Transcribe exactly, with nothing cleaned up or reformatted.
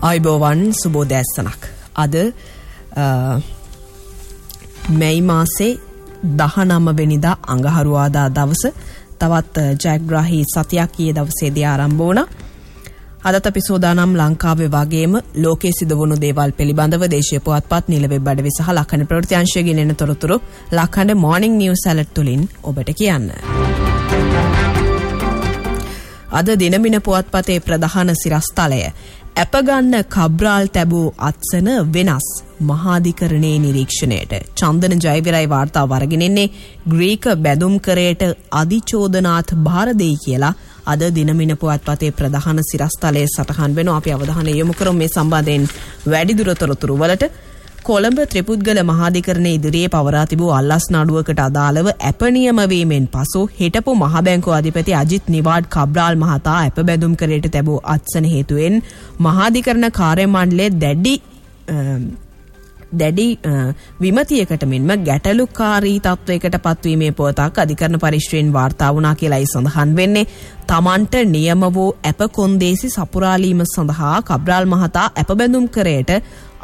ආයුබෝවන් සුබෝදෑසනක්. අද මැයි මාසේ දහනව වෙනිදා අඟහරුවාදා දවස තවත් ජයග්‍රාහී සතියක් ඊයේ දවසේදී ආරම්භ වුණා. අදත් අපි සෝදානම් ලංකාවේ වගේම ලෝකයේ සිදුවුණු දේවල් පිළිබඳව දේශීය පුවත්පත් නිල වෙබ් අඩවි සහ ලක්හඬ ප්‍රවෘත්ති අංශයේ ගෙනෙන තොරතුරු ලක්හඬ මොර්නිං නිවුස් ඇලර්ට් තුලින් ඔබට කියන්න. අද දිනමින පුවත්පතේ ප්‍රධාන සිරස්තලය අප ගන්න කබ්‍රාල් තැබූ අත්සන වෙනස් මහාධිකරණයේ නිරීක්ෂණයට චන්දන ජයවිරයි වාර්තාව අරගෙන ඉන්නේ ග්‍රීක බැඳුම් කරයට අධිචෝදනාත් භාර දෙයි කියලා අද දිනමින පුවත්පතේ ප්‍රධාන සිරස්තලයේ සටහන් වෙනවා. අපි අවධානය යොමු කරමු මේ සම්බන්ධයෙන් වැඩිදුර තොරතුරු වලට. කොළඹ ත්‍රිපුද්ගල මහාධිකරණයේ ඉදිරියේ පවරා තිබූ අල්ලස් නඩුවකට අදාළව ඇප නියම වීමෙන් පසු හිටපු මහ බැංකුව අධිපති අජිත් නිවාඩ් කබ්‍රාල් මහතා ඇප බැඳුම් කරයට තැබූ අත්සන හේතුවෙන් මහාධිකරණ කාර්ය මණ්ඩලයේ දැඩි දැඩි විමතියකට මෙන්ම ගැටලුකාරී තත්වයකට පත්වීමේ පුවතක් අධිකරණ පරිශ්‍රයෙන් වාර්තා වුණා කියලායි සඳහන් වෙන්නේ. තමන්ට නියම වූ ඇප කොන්දේසි සපුරාලීම සඳහා කබ්‍රාල් මහතා ඇප බැඳුම් කරයට